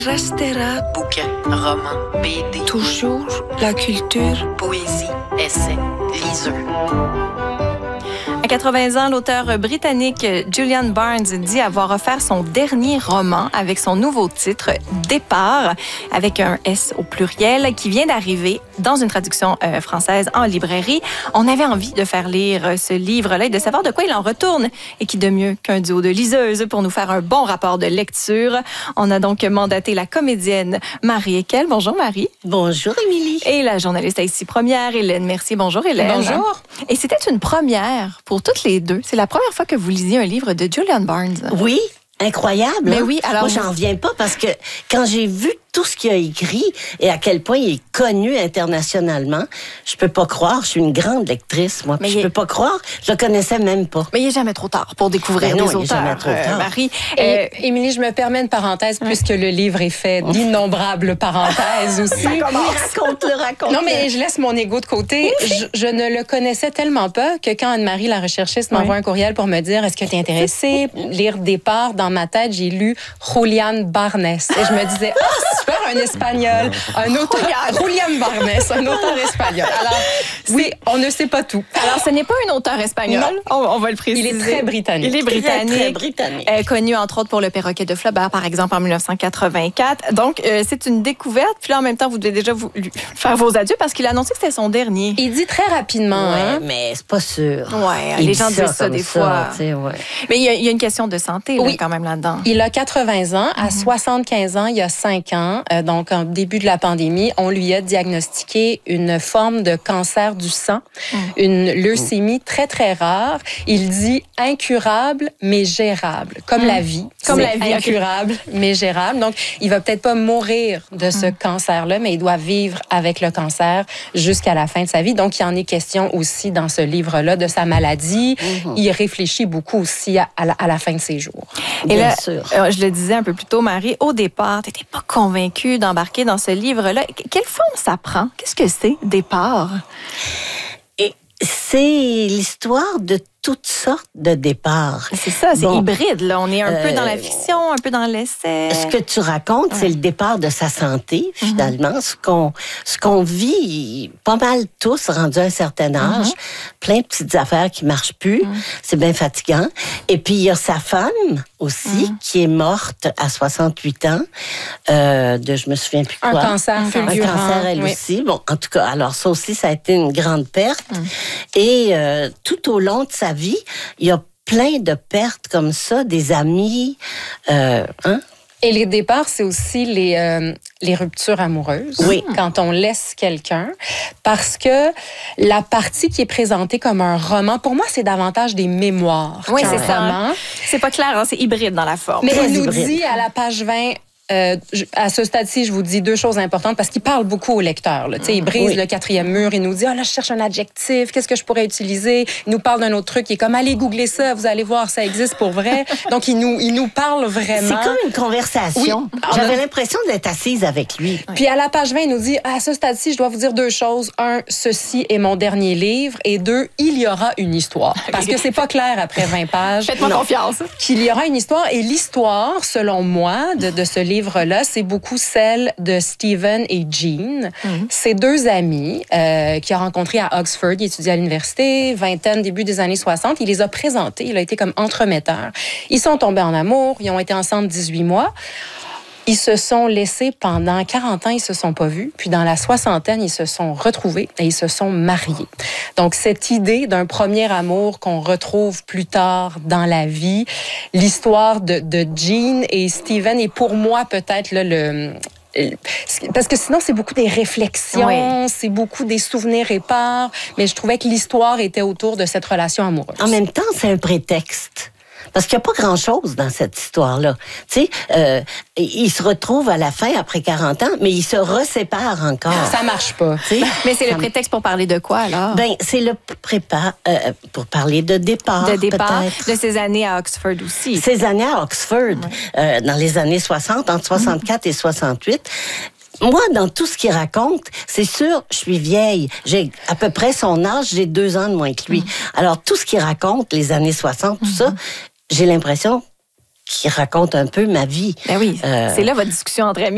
Restera bouquin, roman, BD, toujours la culture. poésie, essai, liseur. À 80 ans, l'auteur britannique Julian Barnes dit avoir offert son dernier roman avec son nouveau titre « Départ », avec un S au pluriel, qui vient d'arriver dans une traduction française en librairie. On avait envie de faire lire ce livre-là et de savoir de quoi il en retourne. Et qui de mieux qu'un duo de liseuses pour nous faire un bon rapport de lecture. On a donc mandaté la comédienne Marie Ekel. Bonjour Marie. Bonjour Émilie. Et la journaliste ici première, Hélène Mercier. Bonjour Hélène. Bonjour. Et c'était une première pour toutes les deux. C'est la première fois que vous lisiez un livre de Julian Barnes. Oui, incroyable. Mais hein? oui, alors moi, j'en reviens pas parce que quand j'ai vu tout ce qu'il a écrit et à quel point il est connu internationalement, je peux pas croire. Je suis une grande lectrice, moi. Je peux pas croire. Je le connaissais même pas. Mais il n'est jamais trop tard pour découvrir Ben non, les il est jamais auteurs, trop tard. Marie. Émilie, je me permets une parenthèse, puisque le livre est fait d'innombrables parenthèses aussi. Raconte-le. Non, mais je laisse mon ego de côté. Je ne le connaissais tellement pas que quand Anne-Marie, la recherchiste, m'envoie un courriel pour me dire « Est-ce que tu es intéressée? » Lire Départ, dans ma tête, j'ai lu Julian Barnes. Et je me disais « Ah, super, un espagnol, un auteur... Julian Barnes, un auteur espagnol. » Alors, oui, on ne sait pas tout. Alors, ce n'est pas un auteur espagnol. On va le préciser. Il est très britannique. Il est britannique. Très britannique. Connu, entre autres, pour Le Perroquet de Flaubert, par exemple, en 1984. Donc, c'est une découverte. Puis là, en même temps, vous devez déjà lui faire vos adieux parce qu'il a annoncé que c'était son dernier. Il dit très rapidement. Ouais, hein? mais c'est pas sûr. Ouais, Il les dit gens disent ça comme des fois. tu sais, ouais. Mais il y a une question de santé là, Oui. quand même là-dedans. Il a 80 ans. À 75 ans, il y a 5 ans, donc en début de la pandémie, on lui a diagnostiqué une forme de cancer du sang, une leucémie très, très rare. Il dit incurable, mais gérable. Comme la vie. Comme C'est la vie, incurable, mais gérable. Donc, il va peut-être pas mourir de ce cancer-là, mais il doit vivre avec le cancer jusqu'à la fin de sa vie. Donc, il en est question aussi dans ce livre-là de sa maladie. Il réfléchit beaucoup aussi à la fin de ses jours. Et Bien là, sûr. je le disais un peu plus tôt, Marie, au départ, tu n'étais pas convaincue d'embarquer dans ce livre-là. Quelle forme ça prend? Qu'est-ce que c'est, Départ? Et c'est l'histoire de toutes sortes de départs. C'est ça, c'est Bon. hybride. Là. On est un peu dans la fiction, un peu dans l'essai. Ce que tu racontes, c'est le départ de sa santé, finalement. Ce qu'on vit, pas mal tous, rendus à un certain âge. Plein de petites affaires qui marchent plus. C'est bien fatigant. Et puis, il y a sa femme aussi, qui est morte à 68 ans. Je me souviens plus quoi. Un cancer fulgurant. Un cancer, elle Oui. aussi. Bon, en tout cas, alors ça aussi, ça a été une grande perte. Et tout au long de sa vie, il y a plein de pertes comme ça, des amis, Et les départs, c'est aussi les ruptures amoureuses. Oui. Quand on laisse quelqu'un. Parce que la partie qui est présentée comme un roman, pour moi, c'est davantage des mémoires. Oui, qu'un c'est ça. roman. C'est pas clair, hein, c'est hybride dans la forme. Mais Très il nous hybride. dit à la page 20... à ce stade-ci, je vous dis 2 choses importantes parce qu'il parle beaucoup au lecteur. Là. Il brise le 4e mur, il nous dit « Ah là, je cherche un adjectif, qu'est-ce que je pourrais utiliser? » Il nous parle d'un autre truc, il est comme « Allez googler ça, vous allez voir, ça existe pour vrai. » Donc, il nous parle vraiment. c'est comme une conversation. Oui. J'avais l'impression d'être assise avec lui. Puis à la page 20, il nous dit « À ce stade-ci, je dois vous dire 2 choses. 1, ceci est mon dernier livre. Et 2, il y aura une histoire. » Parce que c'est pas clair après 20 pages. Faites-moi confiance. Qu'il y aura une histoire. Et l'histoire, selon moi, de ce livre-là, c'est beaucoup celle de Stephen et Jean. C'est 2 amis qu'il a rencontrés à Oxford. Il étudiait à l'université, vingtaine, début des années 60. Il les a présentés. Il a été comme entremetteur. Ils sont tombés en amour. Ils ont été ensemble 18 mois. Ils se sont laissés pendant 40 ans, ils se sont pas vus. Puis dans la 60aine, ils se sont retrouvés et ils se sont mariés. Donc cette idée d'un premier amour qu'on retrouve plus tard dans la vie, l'histoire de Jean et Stephen est pour moi peut-être là, parce que sinon, c'est beaucoup des réflexions, c'est beaucoup des souvenirs épars, mais je trouvais que l'histoire était autour de cette relation amoureuse. En même temps, c'est un prétexte. Parce qu'il n'y a pas grand-chose dans cette histoire-là. Tu sais, ils se retrouvent à la fin, après 40 ans, mais ils se reséparent encore. Ça marche pas. Tu sais, Mais c'est le prétexte pour parler de quoi, alors? Ben, c'est le prépa pour parler de départ, De départ, peut-être. de ces années à Oxford aussi. Ces années à Oxford, dans les années 60, entre 64 et 68, moi, dans tout ce qu'il raconte, c'est sûr, je suis vieille. J'ai à peu près son âge, j'ai 2 ans de moins que lui. Alors, tout ce qu'il raconte, les années 60, tout ça, j'ai l'impression qu'il raconte un peu ma vie. Ben oui, c'est là votre discussion entre amis.